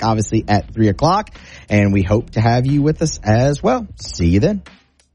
obviously at 3 o'clock. And we hope to have you with us as well. See you then.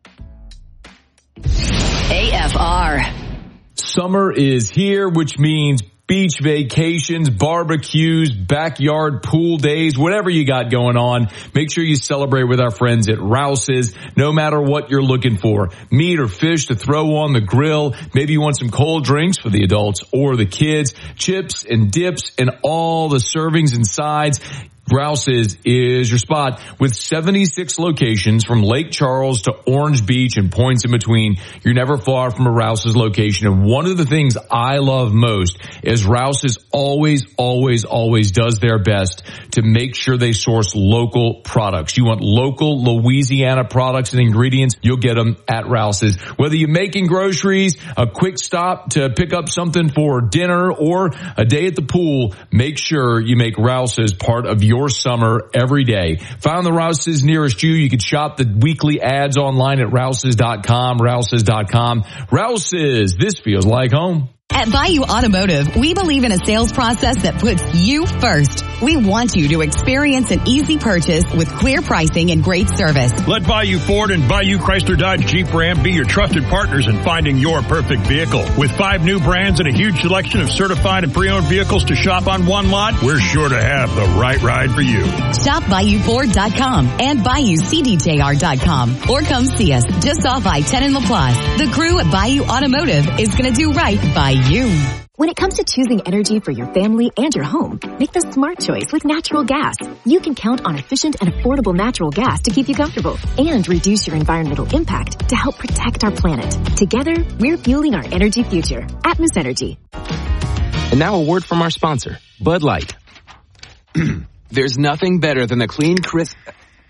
AFR. Summer is here, which means beach vacations, barbecues, backyard pool days, whatever you got going on. Make sure you celebrate with our friends at Rouse's, no matter what you're looking for. Meat or fish to throw on the grill. Maybe you want some cold drinks for the adults or the kids. Chips and dips and all the servings and sides. Rouse's is your spot with 76 locations from Lake Charles to Orange Beach and points in between. You're never far from a Rouse's location. And one of the things I love most is Rouse's always does their best to make sure they source local products. You want local Louisiana products and ingredients, you'll get them at Rouse's. Whether you're making groceries, a quick stop to pick up something for dinner, or a day at the pool, make sure you make Rouse's part of your summer every day. Find the Rouse's nearest you. You can shop the weekly ads online at Rouse's.com, Rouse's.com. Rouse's, this feels like home. At Bayou Automotive, we believe in a sales process that puts you first. We want you to experience an easy purchase with clear pricing and great service. Let Bayou Ford and Bayou Chrysler Dodge Jeep Ram be your trusted partners in finding your perfect vehicle. With 5 new brands and a huge selection of certified and pre-owned vehicles to shop on one lot, we're sure to have the right ride for you. Shop BayouFord.com and BayouCDJR.com, or come see us just off I-10 in LaPlace. The crew at Bayou Automotive is going to do right by you. When it comes to choosing energy for your family and your home, make the smart choice with natural gas. You can count on efficient and affordable natural gas to keep you comfortable and reduce your environmental impact to help protect our planet. Together, we're fueling our energy future. Atmos Energy. And now a word from our sponsor, Bud Light. There's nothing better than the clean, crisp...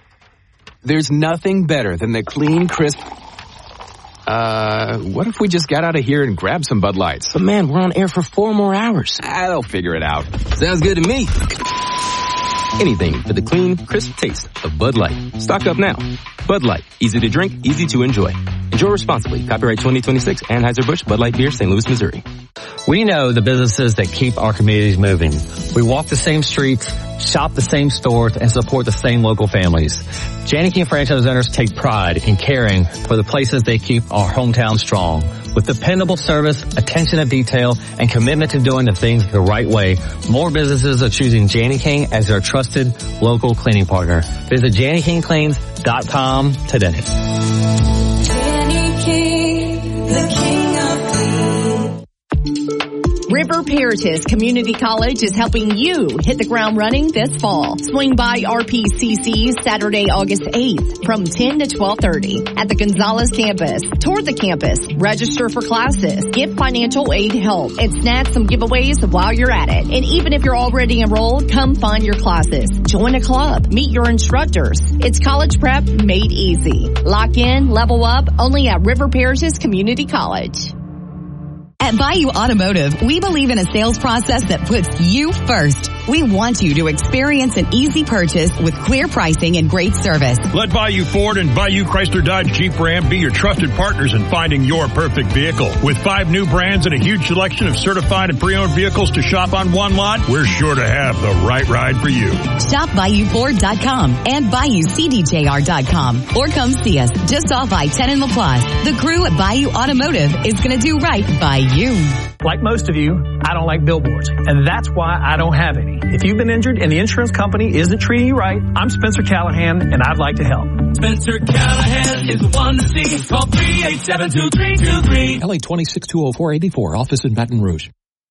what if we just got out of here and grabbed some Bud Lights? But man, we're on air for 4 more hours. They'll figure it out. Sounds good to me. Anything for the clean, crisp taste of Bud Light. Stock up now. Bud Light. Easy to drink, easy to enjoy. Enjoy responsibly. Copyright 2026, Anheuser-Busch, Bud Light Beer, St. Louis, Missouri. We know the businesses that keep our communities moving. We walk the same streets, shop the same stores, and support the same local families. Janney King franchise owners take pride in caring for the places they keep our hometown strong. With dependable service, attention to detail, and commitment to doing the things the right way, more businesses are choosing Janney King as their trusted local cleaning partner. Visit JanneyKingCleans.com today. Janney King, the king of clean. River Parishes Community College is helping you hit the ground running this fall. Swing by RPCC Saturday, August 8th from 10 to 12:30 at the Gonzales campus. Tour the campus, register for classes, get financial aid help, and snag some giveaways while you're at it. And even if you're already enrolled, come find your classes. Join a club, meet your instructors. It's college prep made easy. Lock in, level up, only at River Parishes Community College. At Bayou Automotive, we believe in a sales process that puts you first. We want you to experience an easy purchase with clear pricing and great service. Let Bayou Ford and Bayou Chrysler Dodge Jeep Ram be your trusted partners in finding your perfect vehicle. With 5 new brands and a huge selection of certified and pre-owned vehicles to shop on one lot, we're sure to have the right ride for you. Shop BayouFord.com and BayouCDJR.com, or come see us just off I-10 in LaPlace. The crew at Bayou Automotive is going to do right by you. Like most of you, I don't like billboards, and that's why I don't have any. If you've been injured and the insurance company isn't treating you right, I'm Spencer Callahan, and I'd like to help. Spencer Callahan is the one to see. Call 387-2323. LA 2620484, office in Baton Rouge.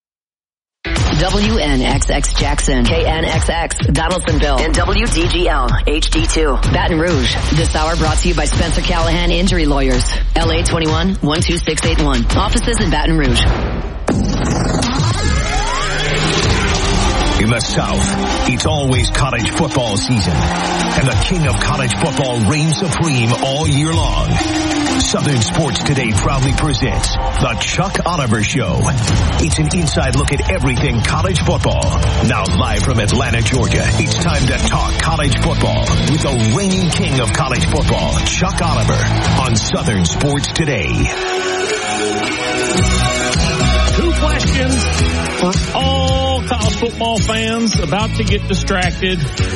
WNXX Jackson, KNXX Donaldsonville, and WDGL HD2 Baton Rouge. This hour brought to you by Spencer Callahan Injury Lawyers. LA 21-12681. Offices in Baton Rouge. In the South, it's always college football season, and the king of college football reigns supreme all year long. Southern Sports Today proudly presents The Chuck Oliver Show. It's an inside look at everything college football. Now live from Atlanta, Georgia, it's time to talk college football with the reigning king of college football, Chuck Oliver, on Southern Sports Today. 2 questions for all college football fans about to get distracted.